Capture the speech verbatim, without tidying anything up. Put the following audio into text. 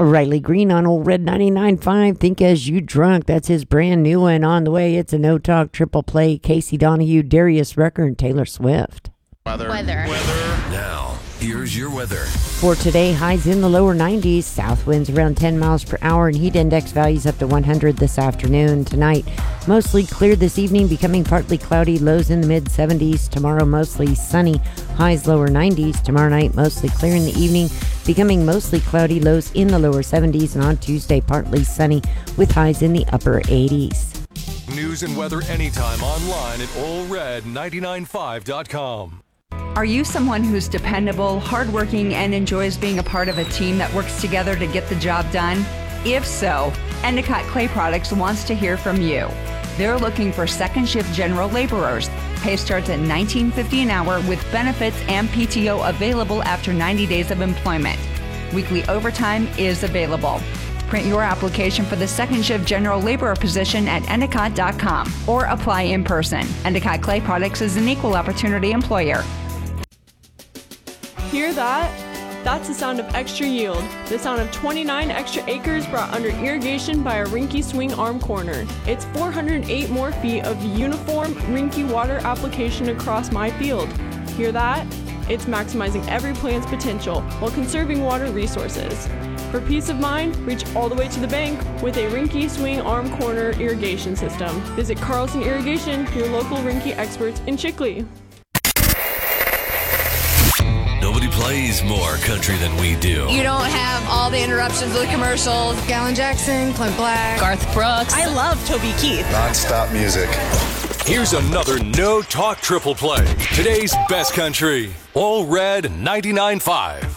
Riley Green on Old Red ninety-nine point five. Think As You Drunk. That's his brand new one on the way. It's a No Talk triple play. Casey Donahue, Darius Rucker, and Taylor Swift. Weather. Weather. Weather. Now, here's your weather. For today, highs in the lower nineties, south winds around ten miles per hour, and heat index values up to one hundred this afternoon. Tonight, mostly clear this evening, becoming partly cloudy, lows in the mid seventies. Tomorrow, mostly sunny, highs lower nineties. Tomorrow night, mostly clear in the evening, becoming mostly cloudy, lows in the lower seventies. And on Tuesday, partly sunny with highs in the upper eighties. News and weather anytime online at ole red nine nine five dot com. Are you someone who's dependable, hardworking, and enjoys being a part of a team that works together to get the job done? If so, Endicott Clay Products wants to hear from you. They're looking for second shift general laborers. Pay starts at nineteen fifty an hour with benefits and P T O available after ninety days of employment. Weekly overtime is available. Print your application for the second shift general laborer position at endicott dot com or apply in person. Endicott Clay Products is an equal opportunity employer. Hear that? That's the sound of extra yield. The sound of twenty-nine extra acres brought under irrigation by a Rinky Swing Arm Corner. It's four hundred eight more feet of uniform Rinky water application across my field. Hear that? It's maximizing every plant's potential while conserving water resources. For peace of mind, reach all the way to the bank with a Rinky Swing Arm Corner irrigation system. Visit Carlson Irrigation, your local Rinky experts in Chickley. Nobody plays more country than we do. You don't have all the interruptions of the commercials. Gallon Jackson, Clint Black, Garth Brooks. I love Toby Keith. Non-stop music. Here's another No Talk triple play. Today's best country. Ole Red ninety-nine point five.